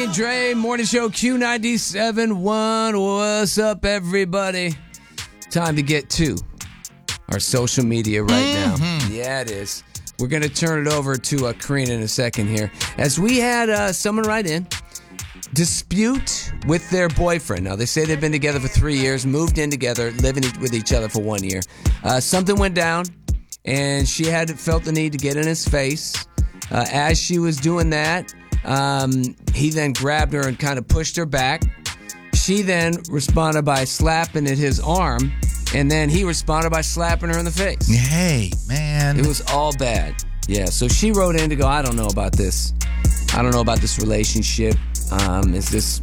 Dre, Morning Show Q97.1. What's up, everybody? Time to get to our social media right now. Yeah, it is. We're going to turn it over to Karina in a second here. As we had someone write in, dispute with their boyfriend. Now, they say they've been together for 3 years, moved in together, living with each other for 1 year. Something went down, and she had felt the need to get in his face. As she was doing that, he then grabbed her and kind of pushed her back. She then responded by slapping at his arm, and then he responded by slapping her in the face. Hey, man. It was all bad. Yeah, so she wrote in to go, I don't know about this. I don't know about this relationship. Is this,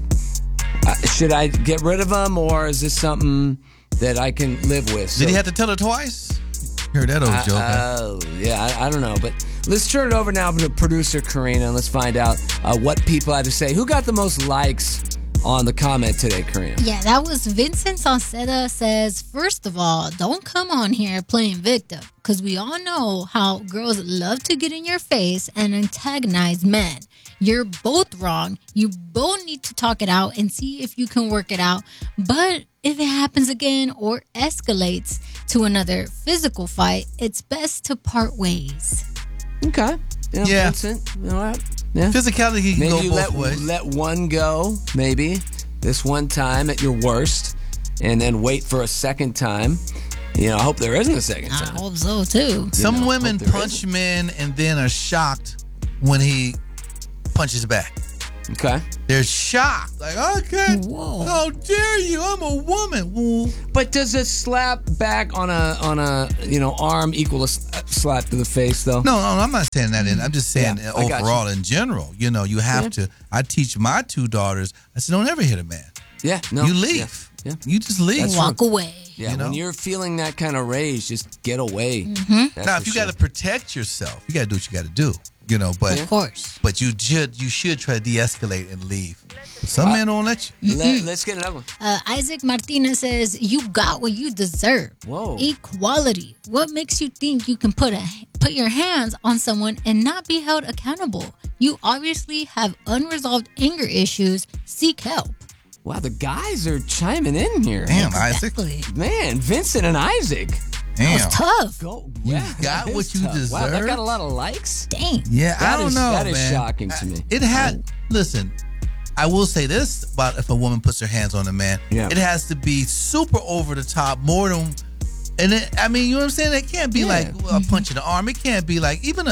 should I get rid of him, or is this something that I can live with? So, did he have to tell her twice? Heard that old joke. Oh, yeah, I don't know. But let's turn it over now to producer Karina, and let's find out what people had to say. Who got the most likes on the comment today, Karina? Yeah, that was Vincent Sauceda says, first of all, don't come on here playing victim, because we all know how girls love to get in your face and antagonize men. You're both wrong. You both need to talk it out and see if you can work it out. But if it happens again or escalates to another physical fight, it's best to part ways. Okay. Yeah. Vincent, you know what? Yeah. Physicality can Maybe go both ways. Let one go, maybe, this one time at your worst, and then wait for a second time. You know, I hope there isn't a second time. I hope so, too. Some women punch men and then are shocked when he punches back. Okay. They're shocked. Like, okay, Whoa. how dare you? I'm a woman. Well, But does a slap back on a arm equal a slap to the face, though? no, I'm not saying that. I'm just saying Yeah, I got overall, in general, you have to. I teach my two daughters, I said, don't ever hit a man. Yeah, no. You leave. Yeah. You just leave. That's Walk away. Yeah, You know? when you're feeling that kind of rage, just get away. That's Now, for if you sure. got to protect yourself, you got to do what you got to do. But Of course. But you should try to de-escalate and leave. Some men don't let you. Let's get another one. Isaac Martinez says, you got what you deserve. Whoa. Equality. What makes you think you can put your hands on someone and not be held accountable? You obviously have unresolved anger issues. Seek help. Wow, the guys are chiming in here. Damn, Isaac. Exactly. Man, Vincent and Isaac. Damn. That was tough. Go. You got that what is you tough. Wow, that deserve? got a lot of likes. Dang. Yeah, That I don't is- know, that man. is shocking to me. It had. Listen, I will say this about if a woman puts her hands on a man. Yeah. It has to be super over the top, more than. And you know what I'm saying? It can't be Yeah. like a punch in the arm. It can't be like even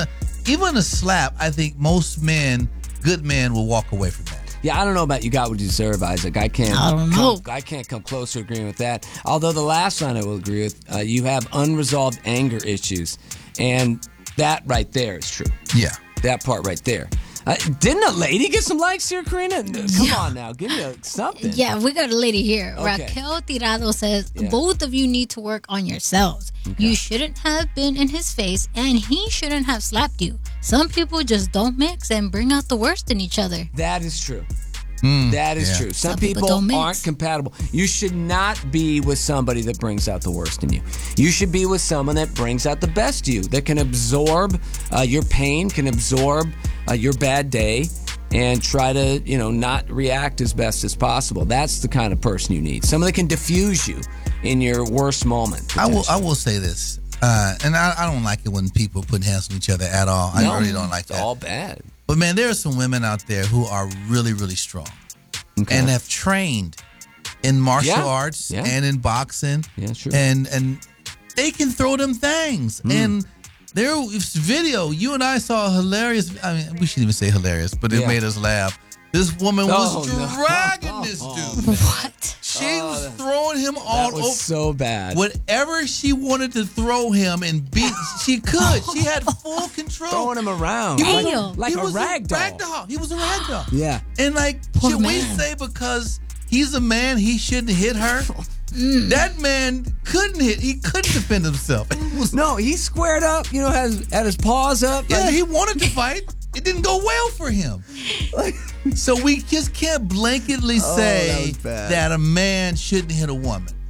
a slap. I think most men, good men, will walk away from that. Yeah, I don't know about you got what you deserve, Isaac. I can't. I don't know. I can't come close to agreeing with that. Although the last line I will agree with, you have unresolved anger issues, and that right there is true. Yeah. That part right there. Didn't a lady get some likes here, Karina? Come on now, give me something. Yeah, we got a lady here. Okay. Raquel Tirado says, Yeah. both of you need to work on yourselves. You shouldn't have been in his face, and he shouldn't have slapped you. Some people just don't mix and bring out the worst in each other. That is true. That is yeah. true. Some Some people people don't mix. aren't compatible. You should not be with somebody that brings out the worst in you. You should be with someone that brings out the best in you, that can absorb your pain, can absorb your bad day, and try to, not react as best as possible. That's the kind of person you need. Someone that can diffuse you in your worst moment. I will say this, and I don't like it when people put hands on each other at all. I really don't like It's that. all bad. But man, there are some women out there who are really, really strong Okay. and have trained in martial Yeah. arts Yeah. and in boxing. Yeah, sure. And they can throw them things. And there's video. You and I saw hilarious. I mean, we shouldn't even say hilarious, but it Yeah. made us laugh. This woman was Oh, no. dragging this dude. What? She was throwing him all That was over. so bad. Whatever she wanted to throw him and beat, she could. She had full control. Throwing him around. Damn. Like He a was rag doll. ragdoll. He was a rag doll. Yeah. And Poor should we man. say because he's a man, he shouldn't hit her? That man couldn't hit. He couldn't defend himself. It was, No, he squared up, had his paws up. yeah, like- he wanted to fight. It didn't go well for him. So we just can't blanketly that say was bad. that a man shouldn't hit a woman.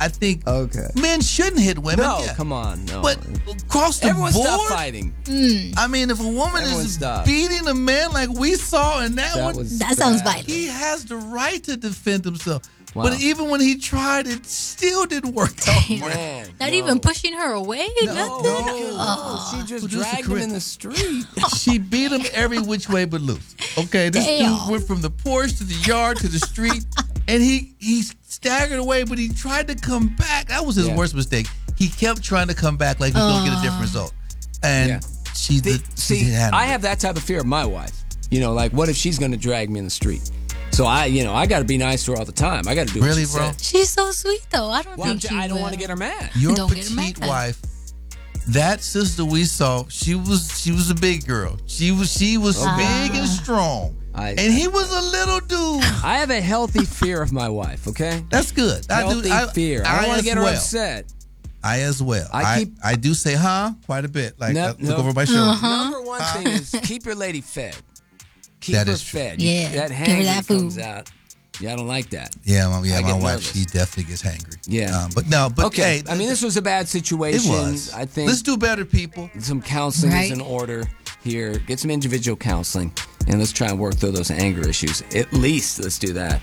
I think Okay. men shouldn't hit women. No, Yeah. come on, no. But across the Everyone board, stop fighting. I mean, if a woman Everyone is stop. beating a man like we saw in that, That one, was That sounds bad. violent. he has the right to defend himself. Wow. But even when he tried, it still didn't work out. Man, Not no. even pushing her away. No, Nothing. No, she just Producer dragged him Chris. in the street. She beat him every which way but loose. Okay, this Damn. dude went from the porch to the yard to the street, and he staggered away, but he tried to come back. That was his Yeah. worst mistake. He kept trying to come back like he was going to get a different result. And Yeah. she See, had I have that type of fear of my wife. You know, like, what if she's going to drag me in the street? So I got to be nice to her all the time. I got to do Really, what she bro? said. She's so sweet though. I don't Well, think she I don't will. want to get her mad. your Don't get her petite mad. wife. That sister we saw, she was a big girl. She was big and strong, and he was a little dude. I have a healthy fear of my wife, okay? That's good. Healthy fear. I don't want to as get her well. upset. I as well. I I do say quite a bit. Like No, look no. over my shoulder. Number one thing is keep your lady fed. Keep That her is true. fed. Yeah, That give her hangry that comes food. out. Yeah, I don't like that. Yeah, my get wife, nervous. she definitely gets hangry. Yeah. But Okay, hey, I mean, this was a bad it situation. was. I think Let's do better, people. some counseling Right. is in order here. Get some individual counseling, and let's try and work through those anger issues. At least let's do that.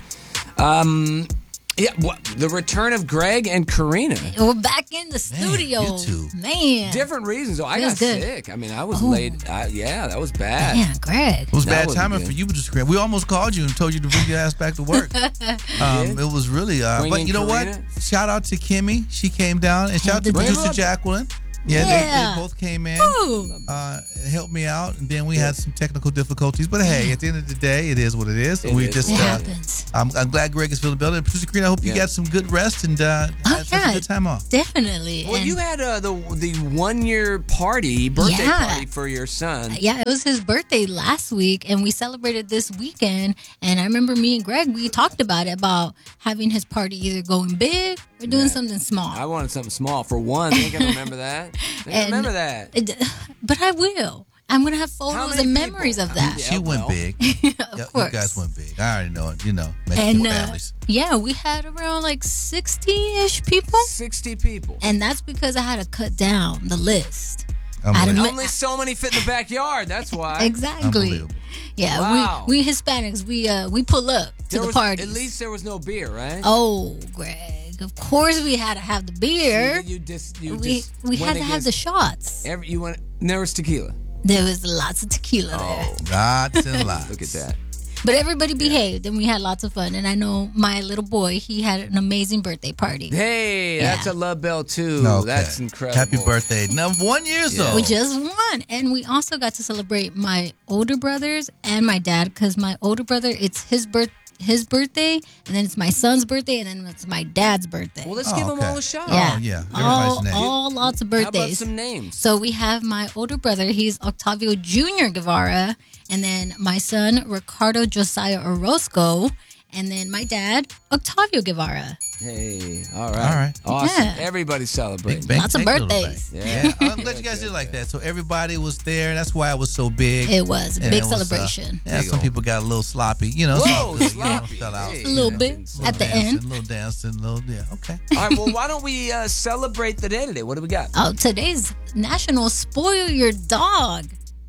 The return of Greg and Karina. We're back in the studio. you two. Man. Different reasons. though. I Feels got good. sick. I mean, I was late. Yeah, that was bad. Man, Greg. It was That bad wasn't timing good. for you, Mr. Grant. We almost called you and told you to bring your ass back to work. It was really, Bring but in you know Karina? what? Shout out to Kimmy. She came down, and shout out to Bring her producer up. Jacqueline. Yeah, Yeah. They both came in. Ooh. Helped me out, and then we had some technical difficulties. But hey, at the end of the day, it is what it is. It we is. just, It happens. I'm glad Greg is feeling better. And producer Karina, I hope you Yeah. got some good rest and had such a yeah. good time off. Definitely. Well, And you had the 1 year birthday Yeah. party for your son. yeah, it was his birthday last week, and we celebrated this weekend. And I remember me and Greg, we talked about having his party either going big or doing something small. I wanted something small for one. They can remember that. They can And- remember that. But I will. I'm gonna have How photos many and people? memories of How that. many- She went well. big. Of You course. guys went big. I already know it. You know, make And families. yeah, we had around like 60-ish people. 60 people. And that's because I had to cut down the list. I had to Unbelievable. ma- Only so many fit in the backyard. That's why. Exactly. Unbelievable. Yeah, Wow. we Hispanics, we pull up to There the was- parties. At least there was no beer, right? Oh, Greg, of course we had to have the beer. You just We went had to have the against shots. you went. And there was tequila. There was lots of tequila Oh. there. Lots and lots. Look at that. But everybody behaved and we had lots of fun. And I know my little boy, he had an amazing birthday party. Hey, Yeah. that's a love bell too. Okay. That's incredible. Happy birthday. Now, 1 year old. We just won. And we also got to celebrate my older brothers and my dad, because my older brother, it's his birthday, and then it's my son's birthday, and then it's my dad's birthday. Well, let's Oh, give them okay. all a shot. yeah. Oh, yeah. All, Everybody's name. all lots of How about birthdays. some names? So we have my older brother, he's Octavio Jr. Guevara, and then my son, Ricardo Josiah Orozco, and then my dad, Octavio Guevara. Hey, all right. All right. Awesome. Yeah. Everybody's celebrating. Big Lots of bang, little birthdays. bang. Yeah. Yeah, I'm glad you guys did like that. So everybody was there. That's why it was so big. It was a And big it was, celebration. Yeah, Big some old- people got a little sloppy. You know, it's all Whoa, good, sloppy. You know, fell out. Hey, A little yeah. bit at the dancing, end. little dancing, okay. All right. Well, why don't we celebrate the day today? What do we got? Oh, today's National Spoil Your Dog.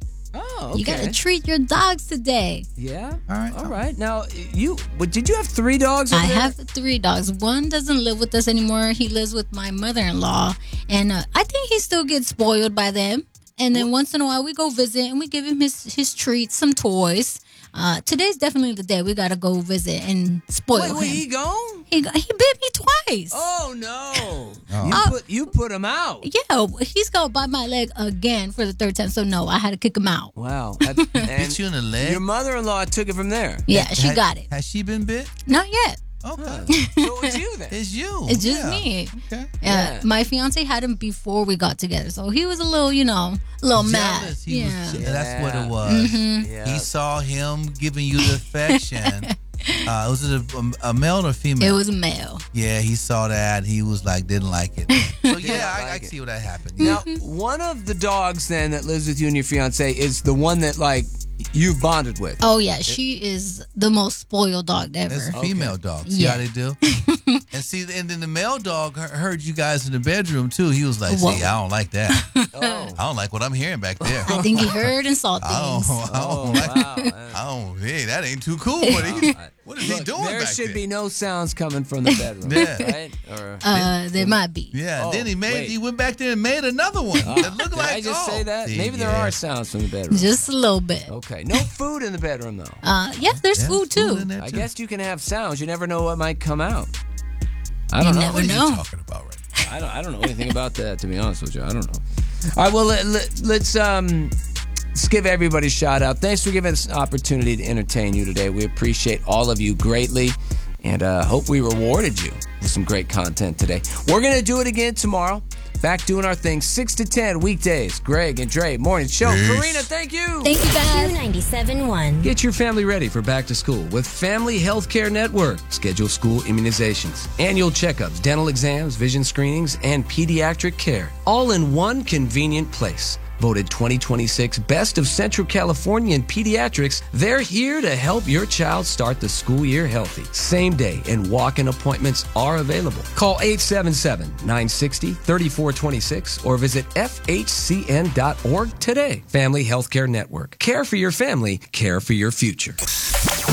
Oh, okay. You got to treat your dogs today. Yeah. All right. All right. Now, did you have 3 dogs? Over I there? have 3 dogs. One doesn't live with us anymore. He lives with my mother-in-law, and I think he still gets spoiled by them. And then once in a while, we go visit and we give him his treats, some toys. Today's definitely the day we got to go visit and spoil Wait, him. he gone? He bit me twice. Oh no! Oh. You put him out. Yeah, he's gonna bite my leg again for the 3rd time. So no, I had to kick him out. Wow. Bit you in the leg? Your mother-in-law took it from there. Yeah, she Ha- got it. Has she been bit? Not yet. Okay. So it's you then. It's you. It's just Yeah. me. Okay. Yeah. My fiance had him before we got together, so he was a little, mad. Jealous. He Yeah. was, that's what Yeah. it was. Yeah. He saw him giving you the affection. Was it a male or female? It was a male. Yeah, he saw that. He was like, didn't like it. So yeah, Didn't I like it. see where that happened. Now, one of the dogs then that lives with you and your fiance is the one that like you've bonded with. Oh yeah, she is the most spoiled dog ever. It's a female dog. See Yeah. how they do? And see, and then the male dog heard you guys in the bedroom too. He was like, Whoa. "See, I don't like that. Oh. I don't like what I'm hearing back there. I think he heard and saw things. Hey, that ain't too cool. What is he doing There back should there? be no sounds coming from the bedroom. Yeah. Right? Or, There might be. Yeah, Oh, then wait. he went back there and made another one that looked did like. I just say that? See, Maybe there yeah. are sounds from the bedroom. Just a little bit. Okay. No food in the bedroom, though. Yeah, there's Yeah, food too. in there, I too. guess you can have sounds. You never know what might come out. I don't You know. never What are know. you talking about right now? I don't know anything about that, to be honest with you. I don't know. All right, well, let's give everybody a shout out. Thanks for giving us an opportunity to entertain you today. We appreciate all of you greatly, and hope we rewarded you with some great content today. We're going to do it again tomorrow. Back doing our thing, 6 to 10 weekdays. Greg and Dre, morning show. Peace. Karina, thank you. Thank you, guys. 97.1. Get your family ready for back to school with Family Healthcare Network. Schedule school immunizations, annual checkups, dental exams, vision screenings, and pediatric care, all in one convenient place. Voted 2026 Best of Central California in Pediatrics, they're here to help your child start the school year healthy. Same day and walk-in appointments are available. Call 877-960-3426 or visit fhcn.org today. Family Healthcare Network. Care for your family, care for your future.